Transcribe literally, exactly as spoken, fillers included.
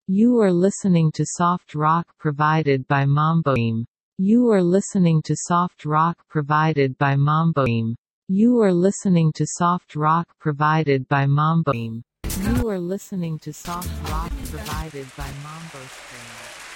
You are listening to soft rock provided by Mamboim. You are listening to soft rock provided by Mamboim. You are listening to soft rock provided by Mamboim. You are listening to soft rock provided by Mambo Stream.